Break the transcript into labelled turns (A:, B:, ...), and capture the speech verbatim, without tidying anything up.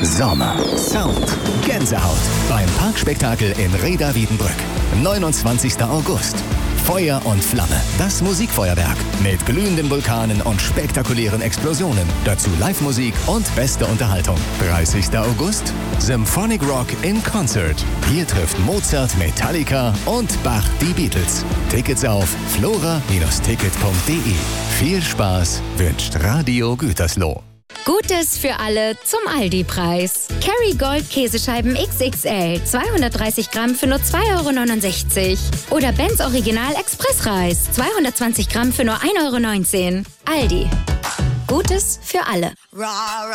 A: Sommer, Sound, Gänsehaut beim Parkspektakel in Rheda Wiedenbrück. neunundzwanzigster August. Feuer und Flamme. Das Musikfeuerwerk mit glühenden Vulkanen und spektakulären Explosionen. Dazu Live-Musik und beste Unterhaltung. dreißigster August. Symphonic Rock in Concert. Hier trifft Mozart, Metallica und Bach die Beatles. Tickets auf flora Ticket punkt de. Viel Spaß wünscht Radio Gütersloh.
B: Gutes für alle zum Aldi-Preis. Kerry Gold Käsescheiben X X L, zweihundertdreißig Gramm für nur zwei Euro neunundsechzig. Oder Benz Original Expressreis, zweihundertzwanzig Gramm für nur ein Euro neunzehn. Aldi. Gutes für alle.